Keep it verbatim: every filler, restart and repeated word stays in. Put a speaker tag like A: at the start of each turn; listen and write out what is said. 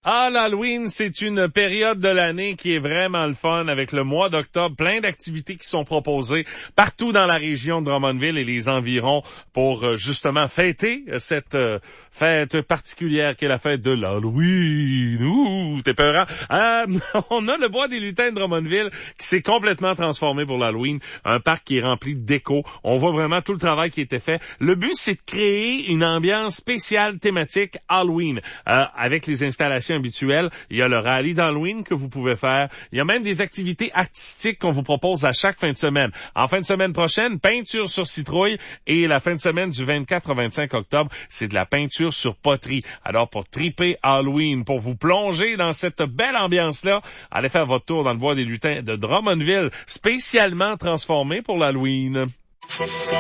A: Ah, l'Halloween, c'est une période de l'année qui est vraiment le fun avec le mois d'octobre, plein d'activités qui sont proposées partout dans la région de Drummondville et les environs pour euh, justement fêter cette euh, fête particulière qui est la fête de l'Halloween. Ouh, t'es peurant. Euh, on a le bois des lutins de Drummondville qui s'est complètement transformé pour l'Halloween, un parc qui est rempli de déco. On voit vraiment tout le travail qui a été fait. Le but, c'est de créer une ambiance spéciale thématique Halloween euh, avec les installations habituel. Il y a le rallye d'Halloween que vous pouvez faire. Il y a même des activités artistiques qu'on vous propose à chaque fin de semaine. En fin de semaine prochaine, peinture sur citrouille et la fin de semaine du vingt-quatre au vingt-cinq octobre, c'est de la peinture sur poterie. Alors pour triper Halloween, pour vous plonger dans cette belle ambiance-là, allez faire votre tour dans le bois des lutins de Drummondville, spécialement transformé pour l'Halloween.